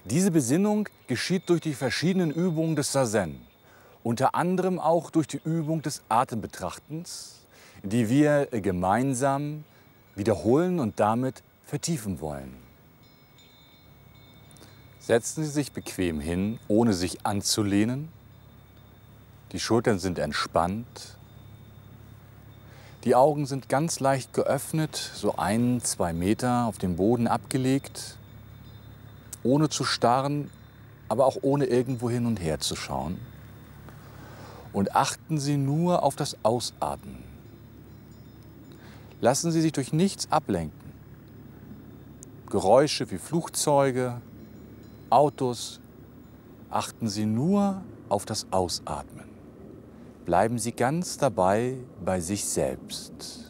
Diese Besinnung geschieht durch die verschiedenen Übungen des Zazen, unter anderem auch durch die Übung des Atembetrachtens, die wir gemeinsam wiederholen und damit vertiefen wollen. Setzen Sie sich bequem hin, ohne sich anzulehnen. Die Schultern sind entspannt. Die Augen sind ganz leicht geöffnet, so 1–2 Meter auf dem Boden abgelegt, ohne zu starren, aber auch ohne irgendwo hin und her zu schauen. Und achten Sie nur auf das Ausatmen. Lassen Sie sich durch nichts ablenken. Geräusche wie Flugzeuge, Autos, achten Sie nur auf das Ausatmen. Bleiben Sie ganz dabei bei sich selbst.